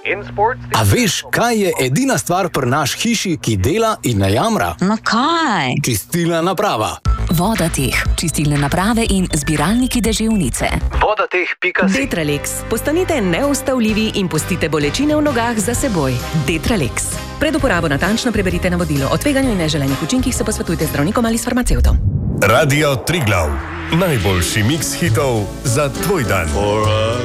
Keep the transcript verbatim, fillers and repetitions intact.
A veš, kaj je edina stvar pri naš hiši, ki dela in ne jamra? No kaj? Čistilna naprava. Vodateh, čistilne naprave in zbiralniki deževnice. Vodateh pika si. Detralex. Postanite neustavljivi in pustite bolečine v nogah za seboj. Detralex. Pred uporabo natančno preberite navodilo. O tveganju in neželenih učinkih se posvetujte z zdravnikom ali s farmacevtom. Radio Triglav. Najboljši miks hitov za tvoj dan.